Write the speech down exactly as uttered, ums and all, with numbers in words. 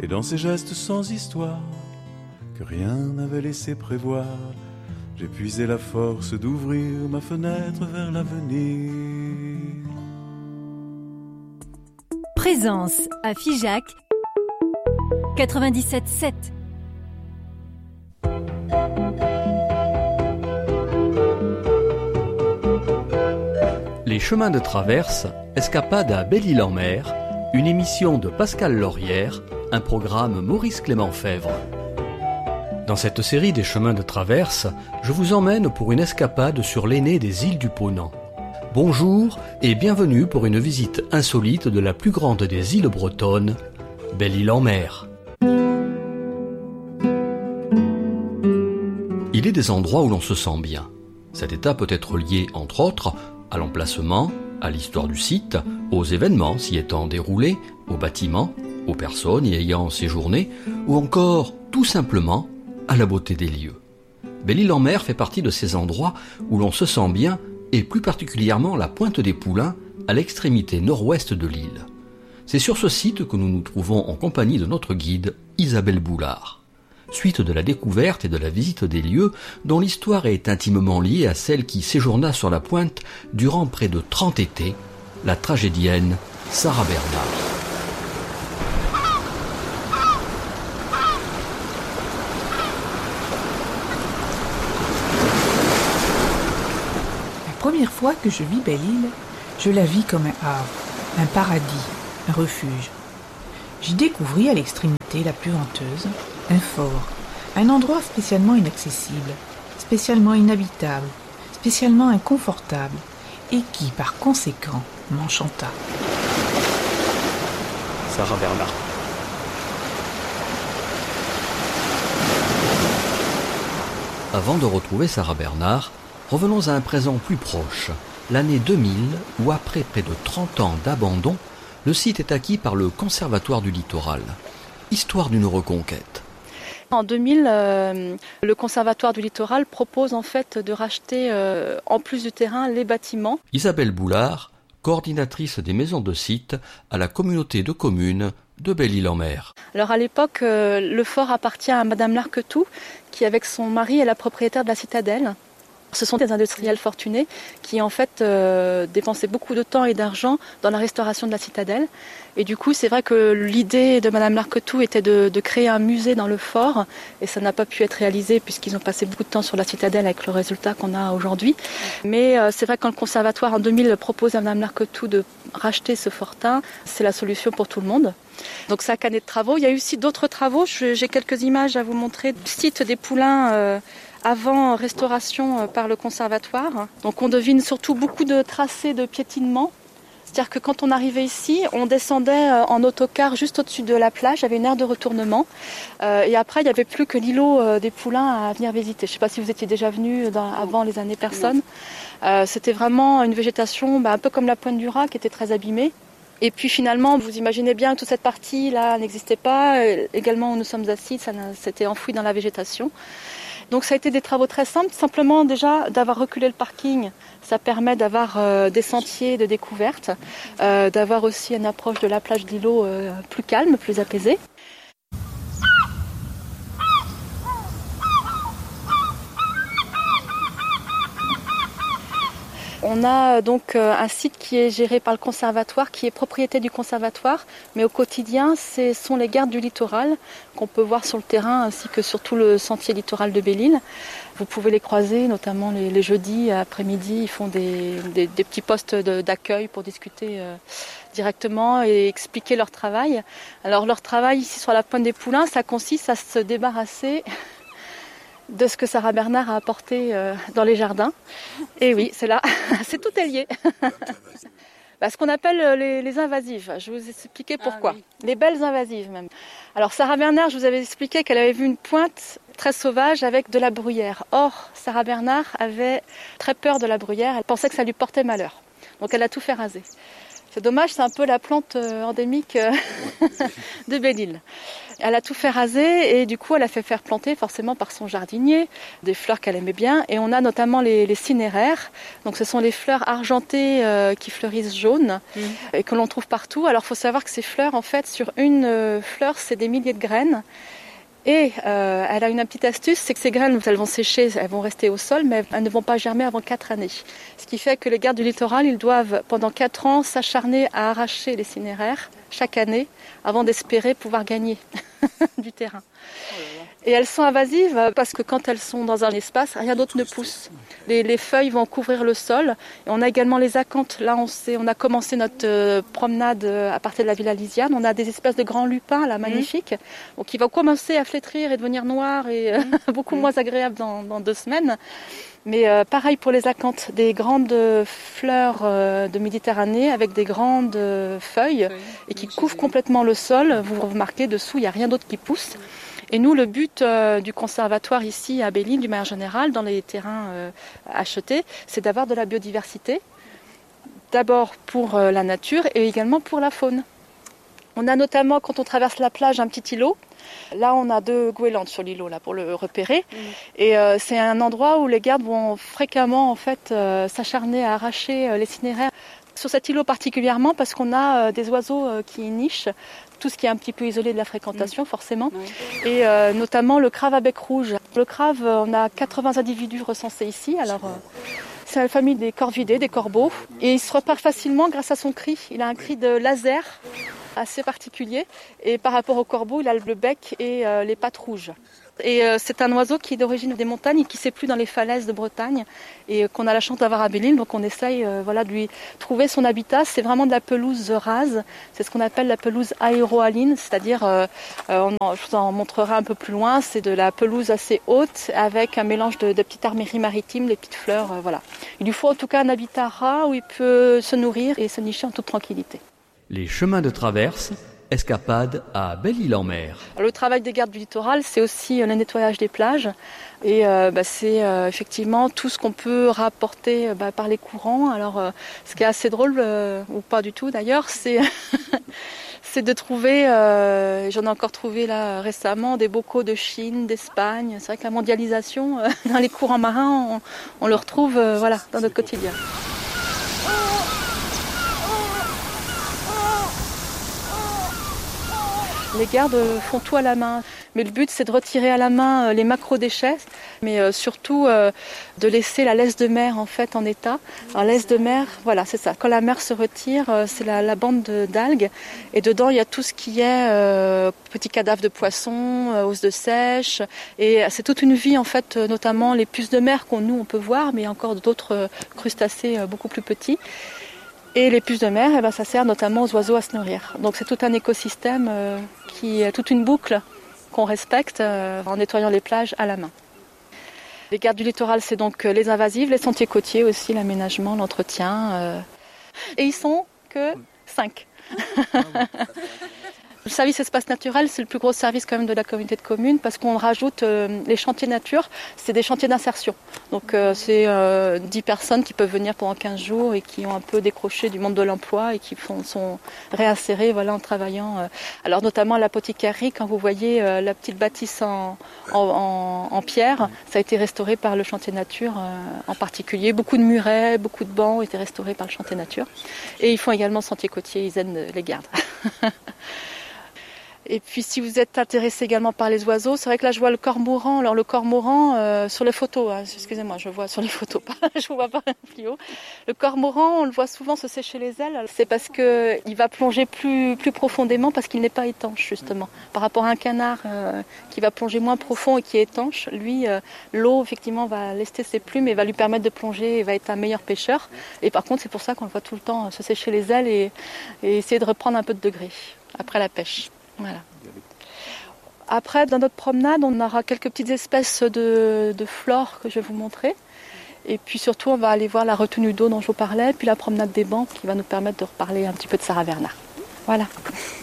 et dans ses gestes sans histoire, que rien n'avait laissé prévoir, j'ai puisé la force d'ouvrir ma fenêtre vers l'avenir. Présence à Figeac quatre-vingt-dix-sept sept. Les chemins de traverse, escapade à Belle-Île-en-Mer, une émission de Pascal Laurière, un programme Maurice Clément Fèvre. Dans cette série des chemins de traverse, je vous emmène pour une escapade sur l'aînée des îles du Ponant. Bonjour et bienvenue pour une visite insolite de la plus grande des îles bretonnes, Belle-Île-en-Mer. Il est des endroits où l'on se sent bien. Cet état peut être lié, entre autres, à l'emplacement, à l'histoire du site, aux événements s'y étant déroulés, aux bâtiments, aux personnes y ayant séjourné, ou encore, tout simplement, à la beauté des lieux. Belle-Île-en-Mer fait partie de ces endroits où l'on se sent bien, et plus particulièrement la Pointe des Poulains, à l'extrémité nord-ouest de l'île. C'est sur ce site que nous nous trouvons en compagnie de notre guide, Isabelle Boulard. Suite de la découverte et de la visite des lieux dont l'histoire est intimement liée à celle qui séjourna sur la pointe durant près de trente étés, la tragédienne Sarah Bernard. La première fois que je vis Belle-Île, je la vis comme un havre, un paradis, un refuge. J'y découvris à l'extrémité la plus venteuse un fort, un endroit spécialement inaccessible, spécialement inhabitable, spécialement inconfortable, et qui, par conséquent, m'enchanta. Sarah Bernard. Avant de retrouver Sarah Bernard, revenons à un présent plus proche, l'année deux mille, où après près de trente ans d'abandon, le site est acquis par le Conservatoire du Littoral. Histoire d'une reconquête. En deux mille, euh, le Conservatoire du Littoral propose en fait de racheter, euh, en plus du terrain, les bâtiments. Isabelle Boulard, coordinatrice des maisons de site à la communauté de communes de Belle-Île-en-Mer. Alors à l'époque, euh, le fort appartient à Madame Larquetout, qui avec son mari est la propriétaire de la citadelle. Ce sont des industriels fortunés qui en fait euh, dépensaient beaucoup de temps et d'argent dans la restauration de la citadelle. Et du coup, c'est vrai que l'idée de Madame Larquetout était de, de créer un musée dans le fort, et ça n'a pas pu être réalisé puisqu'ils ont passé beaucoup de temps sur la citadelle avec le résultat qu'on a aujourd'hui. Mais euh, c'est vrai que quand le conservatoire en deux mille propose à Madame Larquetout de racheter ce fortin, c'est la solution pour tout le monde. Donc cinq années de travaux. Il y a eu aussi d'autres travaux. Je, j'ai quelques images à vous montrer du site des Poulains. Euh, avant restauration par le conservatoire. Donc on devine surtout beaucoup de tracés de piétinement. C'est-à-dire que quand on arrivait ici, on descendait en autocar juste au-dessus de la plage, il y avait une aire de retournement. Euh, et après, il n'y avait plus que l'îlot des Poulains à venir visiter. Je ne sais pas si vous étiez déjà venu dans, avant les années personnes. Euh, c'était vraiment une végétation bah, un peu comme la Pointe du Raz qui était très abîmée. Et puis finalement, vous imaginez bien que toute cette partie-là n'existait pas. Euh, également où nous sommes assis, ça s'était enfoui dans la végétation. Donc ça a été des travaux très simples, simplement déjà d'avoir reculé le parking, ça permet d'avoir euh, des sentiers de découverte, euh, d'avoir aussi une approche de la plage de l'îlot euh, plus calme, plus apaisée. On a donc un site qui est géré par le conservatoire, qui est propriété du conservatoire, mais au quotidien, ce sont les gardes du littoral qu'on peut voir sur le terrain, ainsi que sur tout le sentier littoral de Belle-Île. Vous pouvez les croiser, notamment les, les jeudis après-midi, ils font des, des, des petits postes de, d'accueil pour discuter euh, directement et expliquer leur travail. Alors leur travail ici sur la Pointe des Poulains, ça consiste à se débarrasser de ce que Sarah Bernard a apporté euh, dans les jardins. Et oui, c'est là, c'est tout est lié. Bah, ce qu'on appelle les, les invasives. Je vais vous expliquer pourquoi. Ah, oui. Les belles invasives même. Alors Sarah Bernard, je vous avais expliqué qu'elle avait vu une pointe très sauvage avec de la bruyère. Or, Sarah Bernard avait très peur de la bruyère. Elle pensait que ça lui portait malheur. Donc elle a tout fait raser. C'est dommage, c'est un peu la plante endémique de Belle-Île. Elle a tout fait raser et du coup elle a fait faire planter forcément par son jardinier des fleurs qu'elle aimait bien. Et on a notamment les, les cinéraires. Donc ce sont les fleurs argentées euh, qui fleurissent jaunes mmh. et que l'on trouve partout. Alors il faut savoir que ces fleurs, en fait, sur une euh, fleur, c'est des milliers de graines. Et euh, elle a une petite astuce, c'est que ces graines, elles vont sécher, elles vont rester au sol, mais elles ne vont pas germer avant quatre années. Ce qui fait que les gardes du littoral, ils doivent pendant quatre ans s'acharner à arracher les cinéraires chaque année avant d'espérer pouvoir gagner du terrain. Et elles sont invasives parce que quand elles sont dans un espace, rien d'autre ne pousse. Les, les feuilles vont couvrir le sol. Et on a également les acanthes. Là, on, sait, on a commencé notre euh, promenade à partir de la Villa Lisiane. On a des espèces de grands lupins, là, magnifiques, mmh. donc, qui vont commencer à flétrir et devenir noirs et euh, mmh. beaucoup mmh. moins agréables dans, dans deux semaines. Mais euh, pareil pour les acanthes, des grandes fleurs euh, de Méditerranée avec des grandes euh, feuilles et qui couvrent complètement le sol. Vous remarquez, dessous, il n'y a rien d'autre qui pousse. Et nous, le but euh, du conservatoire ici à Belle-Île, du manière générale, dans les terrains euh, achetés, c'est d'avoir de la biodiversité, d'abord pour euh, la nature et également pour la faune. On a notamment, quand on traverse la plage, un petit îlot. Là, on a deux goélandes sur l'îlot là, pour le repérer. Mmh. Et euh, c'est un endroit où les gardes vont fréquemment en fait, euh, s'acharner à arracher euh, les cinéraires. Sur cet îlot particulièrement, parce qu'on a euh, des oiseaux euh, qui y nichent, tout ce qui est un petit peu isolé de la fréquentation, mmh. forcément, oui. et euh, notamment le crave à bec rouge. Le crave, on a quatre-vingts individus recensés ici. Alors, euh, c'est la famille des corvidés, des corbeaux, et il se repère facilement grâce à son cri. Il a un cri de laser assez particulier, et par rapport au corbeau, il a le bec et euh, les pattes rouges. Et euh, c'est un oiseau qui est d'origine des montagnes et qui s'épluie dans les falaises de Bretagne et euh, qu'on a la chance d'avoir à Belle-Île, donc on essaye euh, voilà, de lui trouver son habitat. C'est vraiment de la pelouse rase, c'est ce qu'on appelle la pelouse aérohaline, c'est-à-dire, euh, euh, on en, je vous en montrerai un peu plus loin, c'est de la pelouse assez haute avec un mélange de, de petites arméries maritimes, des petites fleurs, euh, voilà. Il lui faut en tout cas un habitat ras où il peut se nourrir et se nicher en toute tranquillité. Les chemins de traverse, escapade à Belle-Île-en-Mer. Le travail des gardes du littoral, c'est aussi le nettoyage des plages. Et euh, bah, c'est euh, effectivement tout ce qu'on peut rapporter bah, par les courants. Alors, euh, ce qui est assez drôle, euh, ou pas du tout d'ailleurs, c'est, c'est de trouver, euh, j'en ai encore trouvé là récemment, des bocaux de Chine, d'Espagne. C'est vrai que la mondialisation, euh, dans les courants marins, on, on le retrouve euh, voilà, dans notre quotidien. Les gardes font tout à la main, mais le but c'est de retirer à la main les macro-déchets, mais surtout de laisser la laisse de mer en fait en état. Alors laisse de mer, voilà, c'est ça. Quand la mer se retire, c'est la, la bande de, d'algues, et dedans il y a tout ce qui est euh, petits cadavres de poissons, euh, os de sèche, et c'est toute une vie en fait, notamment les puces de mer qu'on nous on peut voir, mais encore d'autres crustacés beaucoup plus petits. Et les puces de mer, eh ben, ça sert notamment aux oiseaux à se nourrir. Donc c'est tout un écosystème, euh, qui est toute une boucle qu'on respecte euh, en nettoyant les plages à la main. Les gardes du littoral, c'est donc les invasives, les sentiers côtiers aussi, l'aménagement, l'entretien. Euh... Et ils sont que cinq. Le service espace naturel, c'est le plus gros service quand même de la communauté de communes parce qu'on rajoute euh, les chantiers nature, c'est des chantiers d'insertion. Donc euh, c'est euh, dix personnes qui peuvent venir pendant quinze jours et qui ont un peu décroché du monde de l'emploi et qui font, sont réinsérés voilà, en travaillant. Euh. Alors notamment l'apothicairie, quand vous voyez euh, la petite bâtisse en, en, en, en pierre, ça a été restauré par le chantier nature euh, en particulier. Beaucoup de murets, beaucoup de bancs ont été restaurés par le chantier nature. Et ils font également sentier côtier, ils aident les gardes. Et puis si vous êtes intéressé également par les oiseaux, c'est vrai que là je vois le cormoran. Alors le cormoran euh, sur les photos, hein, excusez-moi, je vois sur les photos, je vous vois pas plus haut. Le cormoran, on le voit souvent se sécher les ailes. C'est parce que il va plonger plus plus profondément parce qu'il n'est pas étanche justement. Par rapport à un canard euh, qui va plonger moins profond et qui est étanche, lui euh, l'eau effectivement va lester ses plumes et va lui permettre de plonger et va être un meilleur pêcheur. Et par contre c'est pour ça qu'on le voit tout le temps se sécher les ailes et, et essayer de reprendre un peu de degré après la pêche. Voilà. Après, dans notre promenade, on aura quelques petites espèces de, de flore que je vais vous montrer. Et puis surtout, on va aller voir la retenue d'eau dont je vous parlais, puis la promenade des bancs qui va nous permettre de reparler un petit peu de Sarah Bernard. Voilà.